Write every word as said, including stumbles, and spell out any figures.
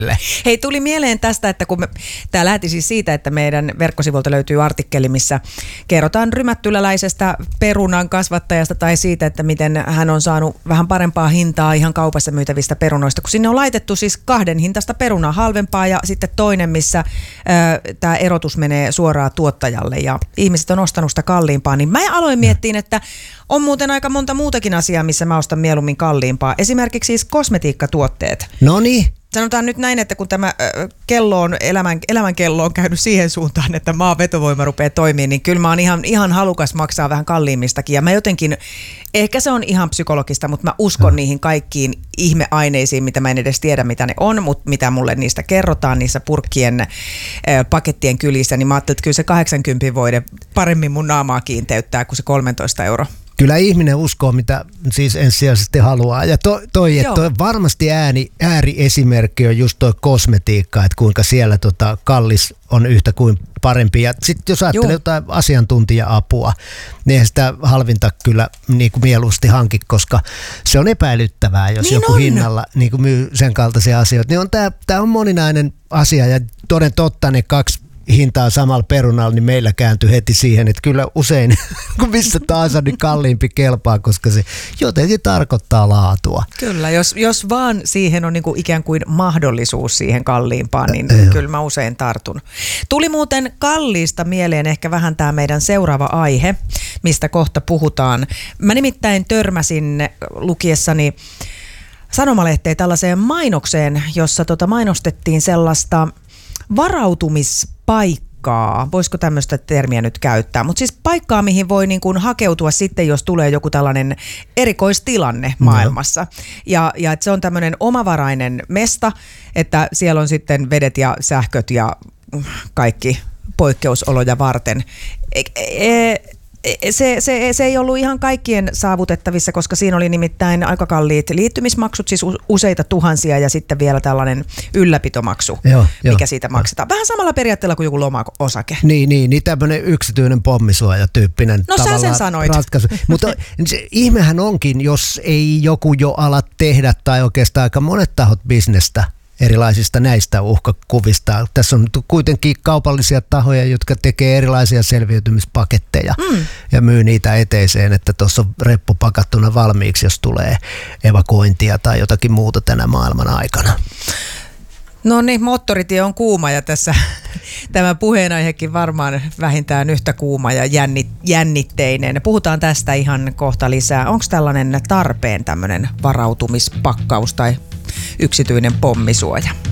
Hei, tuli mieleen tästä, että kun me, tämä lähti siis siitä, että meidän verkkosivulta löytyy artikkeli, missä kerrotaan rymättyläläisestä perunan kasvattajasta tai siitä, että miten hän on saanut vähän parempaa hintaa ihan kaupassa myytävistä perunoista, kun sinne on laitettu siis kahden hintaista perunaa, halvempaa ja sitten toinen, missä tämä erotus menee suoraan tuottajalle ja ihmiset on ostanut sitä kalliimpaa, niin mä aloin miettiä, että on muuten aika monta muutakin asiaa, missä mä ostan mieluummin kalliimpaa. Esimerkiksi siis kosmetiikkatuotteet. No niin. Sanotaan nyt näin, että kun tämä kello on, elämän, elämän kello on käynyt siihen suuntaan, että maan vetovoima rupeaa toimimaan, niin kyllä mä oon ihan, ihan halukas maksaa vähän kalliimmistakin. Ja mä jotenkin, ehkä se on ihan psykologista, mutta mä uskon no. niihin kaikkiin ihmeaineisiin, mitä mä en edes tiedä, mitä ne on, mutta mitä mulle niistä kerrotaan, niissä purkkien, äh, pakettien kylissä, niin mä ajattelin, että kyllä se kahdeksankymmentä voide paremmin mun naamaa kiinteyttää kuin se kolmetoista euroa. Kyllä ihminen uskoo, mitä siis ensisijaisesti haluaa. Ja toi, toi että toi varmasti ääni, ääriesimerkki on just toi kosmetiikka, että kuinka siellä tota kallis on yhtä kuin parempi. Ja sitten jos ajattelee Joo. jotain asiantuntija-apua, niin eihän sitä halvinta kyllä niin kuin mieluusti hanki, koska se on epäilyttävää, jos niin joku on. hinnalla niin kuin myy sen kaltaisia asioita. Niin on tää, tää on moninainen asia ja toden totta ne kaksi hintaa samalla perunalla, niin meillä kääntyy heti siihen, että kyllä usein, kun missä taas on, niin kalliimpi kelpaa, koska se jotenkin tarkoittaa laatua. Kyllä, jos, jos vaan siihen on niin kuin ikään kuin mahdollisuus siihen kalliimpaan, niin Ä, kyllä mä usein tartun. Tuli muuten kalliista mieleen ehkä vähän tämä meidän seuraava aihe, mistä kohta puhutaan. Mä nimittäin törmäsin lukiessani sanomalehteen tällaiseen mainokseen, jossa tota mainostettiin sellaista varautumispaikkaa, voisiko tämmöistä termiä nyt käyttää, mutta siis paikkaa, mihin voi niin kuin hakeutua sitten, jos tulee joku tällainen erikoistilanne maailmassa. Ja, ja että se on tämmöinen omavarainen mesta, että siellä on sitten vedet ja sähköt ja kaikki poikkeusoloja varten. E- e- Se, se, se ei ollut ihan kaikkien saavutettavissa, koska siinä oli nimittäin aika kalliit liittymismaksut, siis useita tuhansia ja sitten vielä tällainen ylläpitomaksu, joo, mikä jo. siitä maksetaan. Vähän samalla periaatteella kuin joku loma-osake. Niin, niin, niin tämmöinen yksityinen pommisuoja-tyyppinen no, tavallaan sä sen sanoit. ratkaisu. Mutta se ihmehän onkin, jos ei joku jo ala tehdä tai oikeastaan aika monet tahot bisnestä erilaisista näistä uhkakuvista. Tässä on kuitenkin kaupallisia tahoja, jotka tekee erilaisia selviytymispaketteja mm. ja myy niitä eteiseen, että tuossa on reppu pakattuna valmiiksi, jos tulee evakuointia tai jotakin muuta tänä maailman aikana. No niin, moottoritie on kuuma ja tässä tämä puheenaihekin varmaan vähintään yhtä kuuma ja jännitteinen. Puhutaan tästä ihan kohta lisää. Onko tällainen tarpeen tämmöinen varautumispakkaus tai yksityinen pommisuoja?